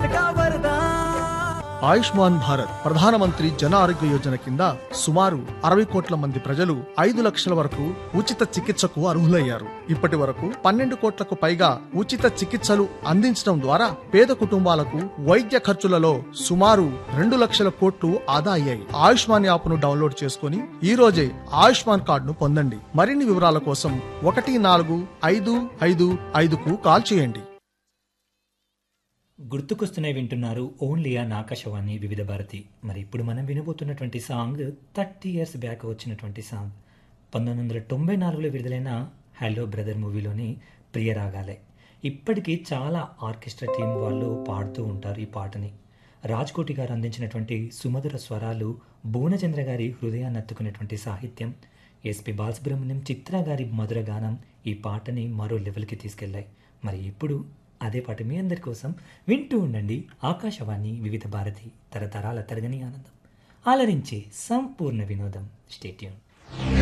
का वरदान। ఆయుష్మాన్ భారత్ ప్రధానమంత్రి జన ఆరోగ్య యోజన కింద సుమారు 60 కోట్ల మంది ప్రజలు 5 లక్షల వరకు ఉచిత చికిత్సకు అర్హులయ్యారు. ఇప్పటి వరకు 12 కోట్లకు పైగా ఉచిత చికిత్సలు అందించడం ద్వారా పేద కుటుంబాలకు వైద్య ఖర్చులలో సుమారు 2 లక్షల కోట్లు ఆదా అయ్యాయి. ఆయుష్మాన్ యాప్ ను డౌన్లోడ్ చేసుకుని ఈ రోజే ఆయుష్మాన్ కార్డును పొందండి. మరిన్ని వివరాల కోసం 14555కు కాల్ చేయండి. గుర్తుకొస్తున్నాయి వింటున్నారు ఓన్లీ ఆన్ ఆకాశవాణి వివిధ భారతి. మరి ఇప్పుడు మనం వినబోతున్నటువంటి సాంగ్ 30 ఇయర్స్ బ్యాక్ వచ్చినటువంటి సాంగ్ 1994లో విడుదలైన హలో బ్రదర్ మూవీలోని ప్రియరాగాలే. ఇప్పటికీ చాలా ఆర్కెస్ట్రా టీం వాళ్ళు పాడుతూ ఉంటారు ఈ పాటని. రాజ్కోటి గారు అందించినటువంటి సుమధుర స్వరాలు, భువనచంద్ర గారి హృదయాన్ని అత్తుకునేటువంటి సాహిత్యం, ఎస్పి బాలసుబ్రహ్మణ్యం, చిత్ర గారి మధుర గానం ఈ పాటని మరో లెవెల్కి తీసుకెళ్లాయి. మరి ఇప్పుడు అదే పాట మీ అందరి కోసం వింటూ ఉండండి. ఆకాశవాణి వివిధ భారతి, తరతరాల తరగని ఆనందం, ఆలరించే సంపూర్ణ వినోదం. Stay tune.